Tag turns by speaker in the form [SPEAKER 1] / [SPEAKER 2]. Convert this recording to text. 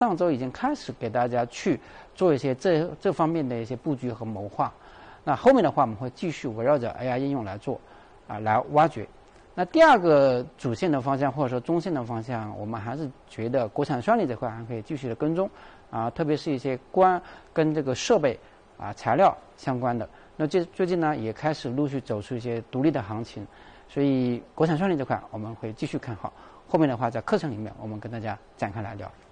[SPEAKER 1] 上周已经开始给大家去做一些这方面的一些布局和谋划。那后面的话，我们会继续围绕着 AI 应用来做，来挖掘。那第二个主线的方向或者说中线的方向，我们还是觉得国产算力这块还可以继续的跟踪，特别是一些跟这个设备材料相关的。那最近呢，也开始陆续走出一些独立的行情，所以国产算力这块我们会继续看好。后面的话，在课程里面我们跟大家展开来聊。